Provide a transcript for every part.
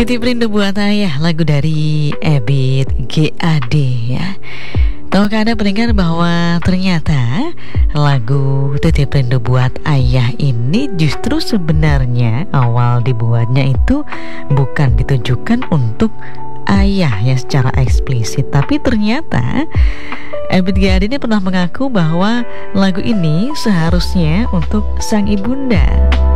Titip rindu buat ayah, lagu dari Ebit GAD ya. Tahukah Anda pendengar bahwa ternyata lagu Titip Rindu Buat Ayah ini justru sebenarnya awal dibuatnya itu bukan ditujukan untuk ayah ya secara eksplisit, tapi ternyata Ebit GAD ini pernah mengaku bahwa lagu ini seharusnya untuk sang ibunda.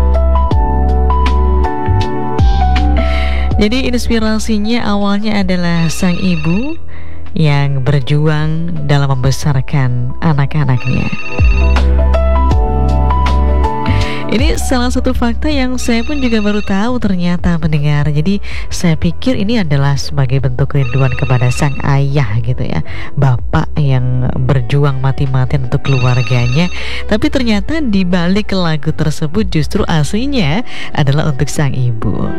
Jadi inspirasinya awalnya adalah sang ibu yang berjuang dalam membesarkan anak-anaknya. Ini salah satu fakta yang saya pun juga baru tahu ternyata pendengar. Jadi saya pikir ini adalah sebagai bentuk kerinduan kepada sang ayah gitu ya, bapak yang berjuang mati-matian untuk keluarganya. Tapi ternyata di balik lagu tersebut justru aslinya adalah untuk sang ibu.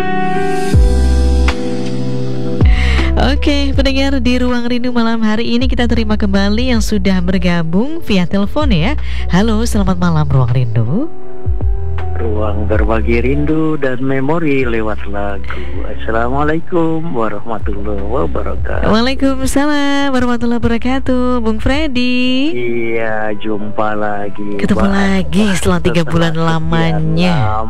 Oke, pendengar di Ruang Rindu malam hari ini kita terima kembali yang sudah bergabung via telepon ya. Halo, selamat malam Ruang Rindu. Ruang berbagi rindu dan memori lewat lagu. Assalamualaikum warahmatullahi wabarakatuh. Waalaikumsalam warahmatullahi wabarakatuh. Bung Freddy. Iya, jumpa lagi. Ketemu lagi setelah 3 bulan lamanya.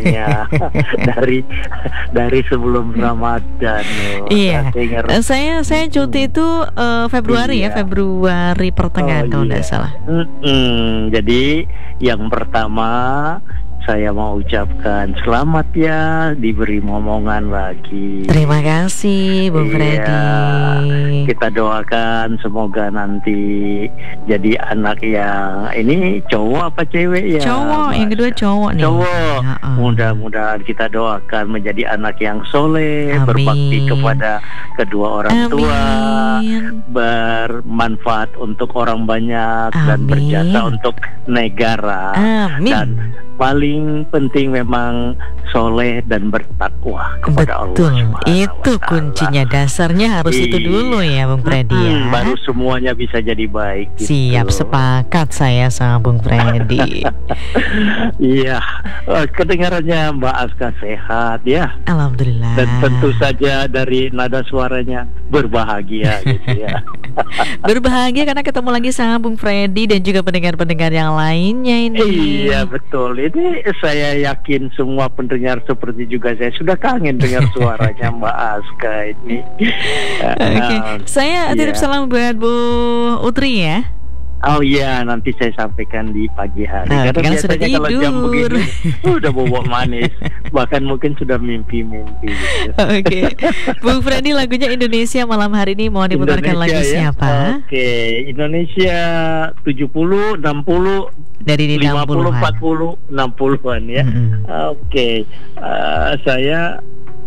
dari sebelum Ramadan. Iya. Saya cuti itu Februari ya, Februari pertengahan kalau tidak salah. Jadi yang pertama saya mau ucapkan selamat ya, diberi momongan lagi. Terima kasih Bung Freddy. Kita doakan semoga nanti jadi anak yang ini cowok apa cewek ya? Cowok, yang kedua cowok nih. Cowok. Mudah-mudahan kita doakan menjadi anak yang soleh, berbakti kepada kedua orang tua, bermanfaat untuk orang banyak dan berjasa untuk negara. Dan paling penting memang soleh dan bertakwa kepada Allah. Betul, itu kuncinya, dasarnya harus itu dulu ya Bung Freddy ya. Baru semuanya bisa jadi baik gitu. Siap, sepakat saya sama Bung Freddy. Iya, kedengarannya Mbak Aska sehat ya. Alhamdulillah. Dan tentu saja dari nada suaranya berbahagia gitu ya. Berbahagia karena ketemu lagi sama Bung Freddy dan juga pendengar-pendengar yang lainnya ini. Iya betul. Ini saya yakin semua pendengar seperti juga saya sudah kangen dengar suaranya Mbak Aska ini. Saya titip salam buat Bu Utri ya. Oh iya, nanti saya sampaikan di pagi hari. Karena biasanya kalau jam begini udah bobok manis, bahkan mungkin sudah mimpi-mimpi gitu. Oke. Bung Freddy, lagunya Indonesia malam hari ini mau diputarkan lagu ya? Siapa? Oke, Indonesia 70, 60 dari 50, 40, 60-an ya. Oke. Saya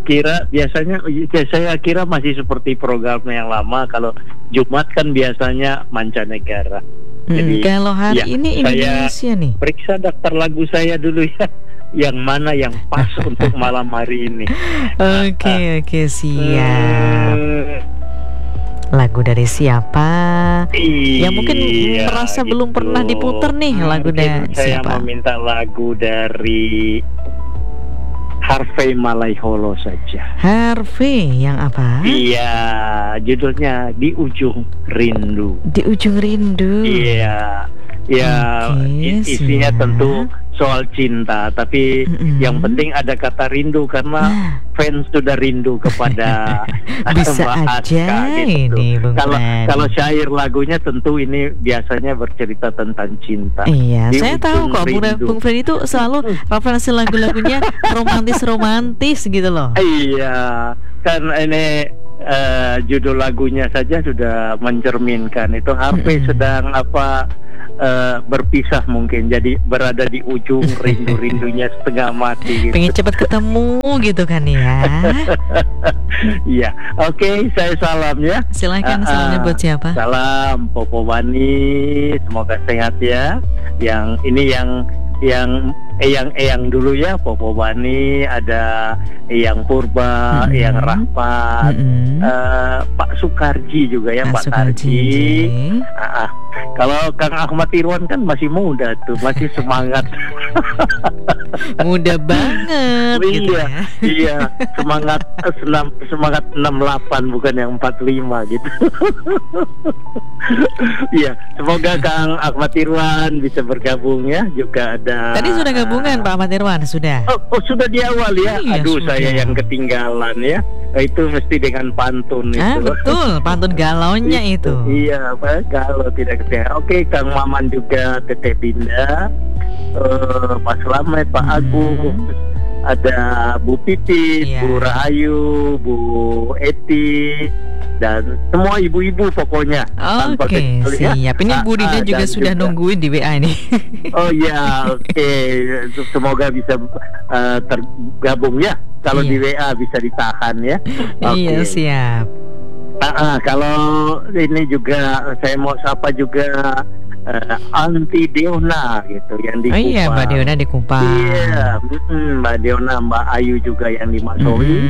kira masih seperti program yang lama. Kalau Jumat kan biasanya mancanegara. Jadi kalau hari ini Indonesia nih. Periksa daftar lagu saya dulu ya, yang mana yang pas untuk malam hari ini. Oke, siap. Lagu dari siapa? Yang mungkin merasa belum pernah diputar nih lagu dari siapa? Saya meminta lagu dari Harvey Malaiholo saja. Harvey yang apa? Iya, judulnya Di Ujung Rindu. Di Ujung Rindu. Iya. Ya, isinya tentu soal cinta, tapi yang penting ada kata rindu karena fans sudah rindu kepada bisa Mbak aja Aska, gitu. Ini Bung Kalau syair lagunya tentu ini biasanya bercerita tentang cinta. Iya, saya tahu kok Bung Freddy itu selalu referensi lagu-lagunya romantis gitu loh. Iya, kan ini judul lagunya saja sudah mencerminkan itu. Harvey sedang berpisah mungkin, jadi berada di ujung rindu-rindunya setengah mati gitu. Pengen cepat ketemu gitu kan ya. Iya, oke, saya salam ya. Silakan, salamnya buat siapa? Salam Popo Bani, semoga sehat ya. Yang ini Eyang dulu ya, Popo Bani, ada Eyang Purba, Eyang Rahmat, Pak Sukarji juga ya, Pak Sukarji. Kalau Kang Ahmad Irwan kan masih muda tuh, masih semangat. Muda banget gitu ya. Iya, semangat 68 bukan yang 45 gitu. Iya, semoga Kang Ahmad Irwan bisa bergabung ya. Juga ada. Tadi sudah gabungan Pak Ahmad Irwan sudah. Oh sudah di awal ya. Iya, aduh sudah. Saya yang ketinggalan ya. Itu mesti dengan pantun itu. Betul, pantun galaunya itu. Iya, kalau tidak ketinggalan. Oke, Kang Maman juga, Teteh Binda, Pak Slamet, Pak Agung, ada Bu Titis, Bu Rahayu, Bu Eti, dan semua ibu-ibu pokoknya. Oke, siap. Ini Bu Dinda juga sudah nungguin di WA ini. Oh ya, oke. Semoga bisa tergabung ya. Kalau di WA bisa ditahan ya. Iya, siap. Kalau ini juga saya mau sapa juga Anti Deona gitu yang di Kupang. Iya, Mbak Deona di Kupang. Iya, Mbak Deona, Mbak Ayu juga yang di Masowi.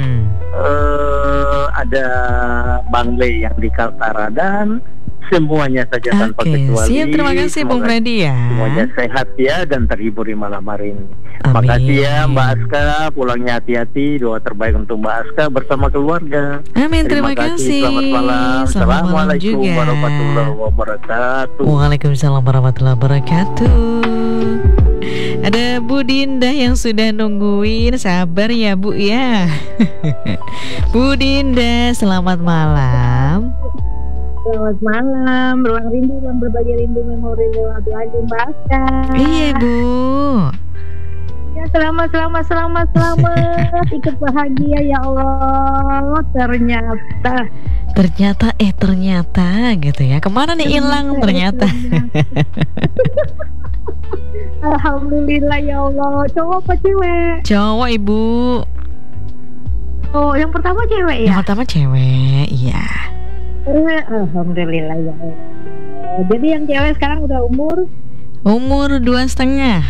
Ada Bang Le yang di Kaltara dan semuanya saja tanpa kecuali. Siap, terima kasih Bung Freddy ya. Semuanya sehat ya dan terhibur di malam hari ini. Makasih ya Mbak Aska, pulangnya hati-hati. Doa terbaik untuk Mbak Aska bersama keluarga. Amin, terima kasih. Selamat malam. Assalamualaikum warahmatullahi wabarakatuh. Waalaikumsalam warahmatullahi wabarakatuh. Ada Bu Dinda yang sudah nungguin. Sabar ya Bu ya. Bu Dinda, selamat malam. Selamat malam, ruang rindu dan berbagi rindu memori lewat lagu Mbak Aska. Iya Bu. Ya selamat, ikut bahagia ya Allah. Ternyata gitu ya. Kemana nih hilang ternyata. Alhamdulillah ya Allah. Cowok apa cewek? Cowok Ibu. Oh, yang pertama cewek ya? Yang pertama cewek, iya. Alhamdulillah ya Allah. Jadi yang cewek sekarang udah umur 2,5.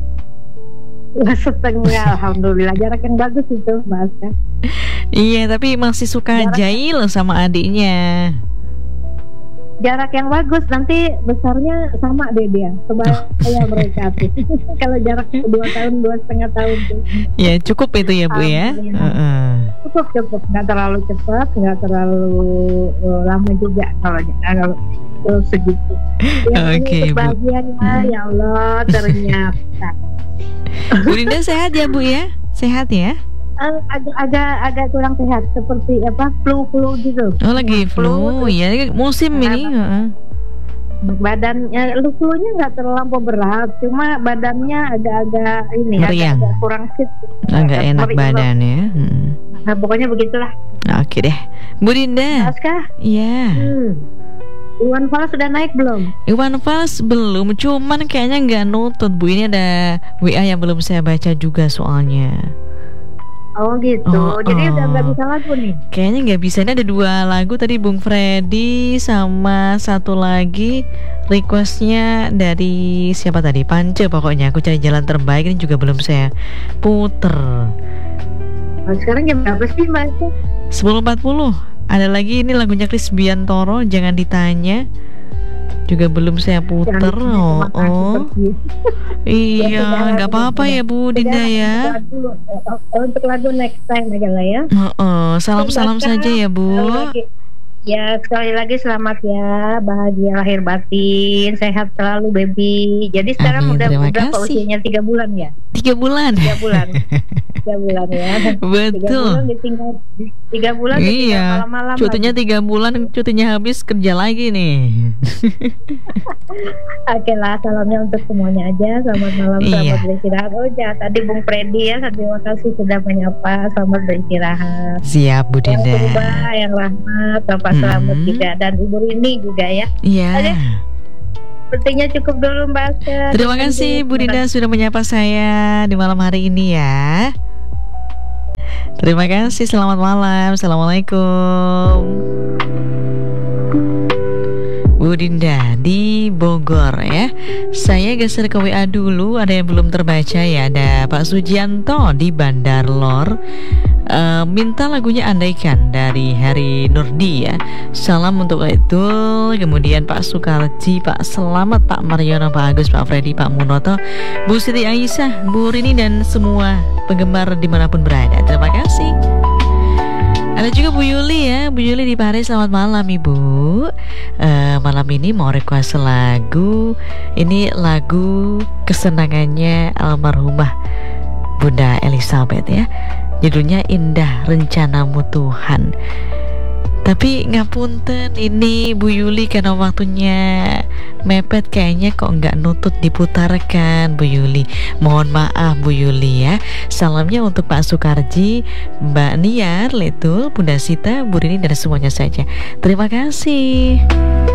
2,5. Alhamdulillah, jarak yang bagus itu Mbak Aska. Iya, tapi masih suka jail sama adiknya. Jarak yang bagus, nanti besarnya sama deh dia. Sebaya mereka tuh. Kalau jarak 2 tahun, 2,5 tahun tuh. Ya cukup itu ya Bu ya. Cukup, nggak terlalu cepat, nggak terlalu lama juga kalau segitu. Oke, Bu. Bahagianya ya Allah ternyata. Bu Dinda sehat ya Bu ya? Sehat ya? Agak kurang sehat, seperti flu gitu. Oh lagi flu ya, musim ini. Badannya flu-nya nggak terlalu berat, cuma badannya agak ini agak kurang fit, agak enak badan ya. Nah, pokoknya begitulah. Oke deh, Bu Dinda. Aska? Iya. Iwan Fals sudah naik belum? Iwan Fals belum, cuman kayaknya nggak nutut Bu. Ini ada WA yang belum saya baca juga soalnya. Oh gitu, jadi udah nggak bisa lagu nih? Kayaknya nggak bisa. Ini ada 2 lagu tadi Bung Freddy sama satu lagi requestnya dari siapa tadi? Pance pokoknya. Aku cari jalan terbaik ini juga belum saya puter. Sekarang jam berapa sih Mas? 10.40. Ada lagi ini lagunya Chris Biantoro, Jangan Ditanya. Juga belum saya puter. Iya, nggak apa-apa ya Bu Dinda ya. Untuk lagu next time aja lah ya. Salam-salam saja ya Bu. Ya sekali lagi selamat ya, bahagia lahir batin, sehat selalu baby. Jadi sekarang udah berapa usianya? 3 bulan ya? 3 bulan. 3 bulan. 3 bulan ya. Betul. 3 bulan iya. Malam-malam. Cutinya 3 bulan, cutinya habis kerja lagi nih. Oke lah, salamnya untuk semuanya aja. Selamat malam, selamat beristirahat. Oh ya, tadi Bung Freddy ya, terima kasih sudah menyapa. Selamat beristirahat. Siap Bu Dinda. Yang Purba, yang Rahmat, Bapak Selamat juga, dan Ibu Rini juga ya. Iya. Sepertinya cukup dulu Mbak Aska. Terima kasih Bu Dinda sudah menyapa saya di malam hari ini ya. Terima kasih, selamat malam. Assalamualaikum. Bu Dinda di Bogor ya. Saya geser ke WA dulu. Ada yang belum terbaca ya. Ada Pak Sujianto di Bandar Lor. minta lagunya Andaikan dari Heri Nurdi ya. Salam untuk itu. Kemudian Pak Sukarji, Pak Selamat, Pak Mariono, Pak Agus, Pak Freddy, Pak Munoto, Bu Siti Aisyah, Bu Rini, dan semua penggemar dimanapun berada. Terima kasih. Ada juga Bu Yuli ya, Bu Yuli di Paris. Selamat malam Ibu. Malam ini mau request lagu. Ini lagu kesenangannya almarhumah Bunda Elizabeth ya. Judulnya Indah Rencanamu Tuhan. Tapi ngapunten ini Bu Yuli, karena waktunya mepet kayaknya kok nggak nutut diputarkan Bu Yuli. Mohon maaf Bu Yuli ya. Salamnya untuk Pak Sukarji, Mbak Niar, Letul, Bunda Sita, Bu Rini, dan semuanya saja. Terima kasih.